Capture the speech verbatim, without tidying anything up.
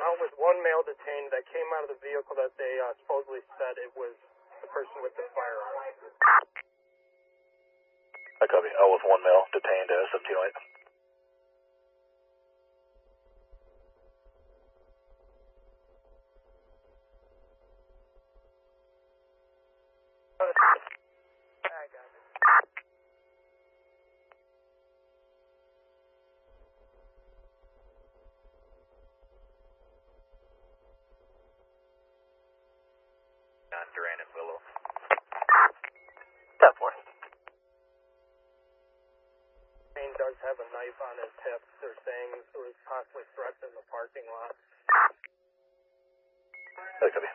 out with one male detained that came out of the vehicle that they uh, supposedly said it was the person with the firearm. I copy. Out with one male detained at seventeen oh eight. I got it. On Duran and Willow. Step four. Dane does have a knife on his hip. They're saying it was possibly threatened in the parking lot. I copy.